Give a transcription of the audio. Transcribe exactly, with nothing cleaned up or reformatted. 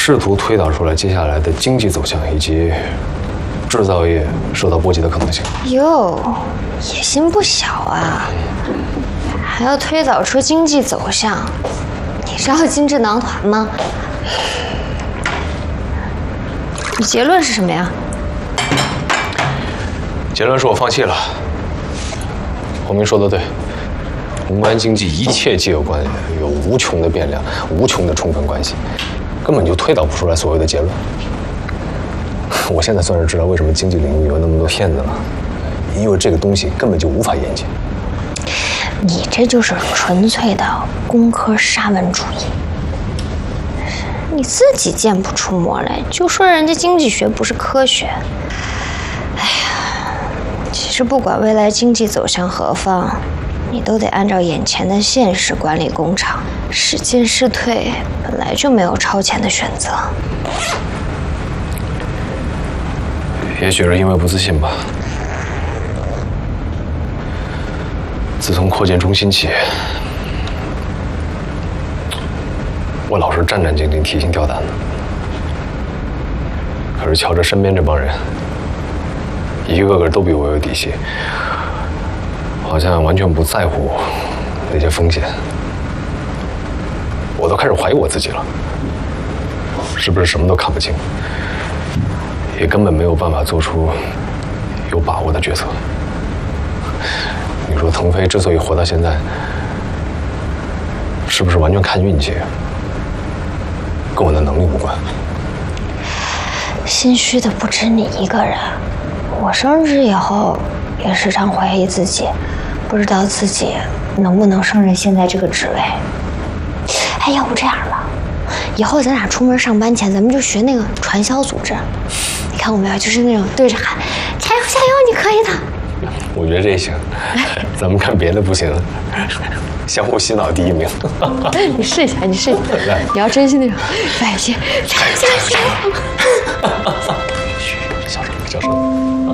试图推导出来接下来的经济走向以及制造业受到波及的可能性。 哟，野心不小啊！还要推导出经济走向，你是要精致囊团吗？你结论是什么呀？ 结论是我放弃了。洪明说的对，宏观经济一切皆有关联，有无穷的变量，无穷的充分关系，根本就推导不出来所谓的结论。我现在算是知道为什么经济领域有那么多骗子了，因为这个东西根本就无法严谨。 你这就是纯粹的工科沙文主义，你自己见不出模来，就说人家经济学不是科学。哎呀，其实不管未来经济走向何方，你都得按照眼前的现实管理工厂，是进是退本来就没有超前的选择。 也许是因为不自信吧。自从扩建中心起，我老是战战兢兢、提心吊胆的。可是瞧着身边这帮人，一个个都比我有底气，好像完全不在乎那些风险。我都开始怀疑我自己了，是不是什么都看不清，也根本没有办法做出有把握的决策。你说腾飞之所以活到现在，是不是完全看运气，跟我的能力无关？ 心虚的不止你一个人，我升职以后也时常怀疑自己，不知道自己能不能胜任现在这个职位。哎，要不这样吧，以后咱俩出门上班前，咱们就学那个传销组织，你看过没有？就是那种对着喊加油加油，你可以的。 我觉得这行，咱们看别的不行，相互洗脑第一名。 你试一下，你试一下，你要真心那种，百姓加油加油加油！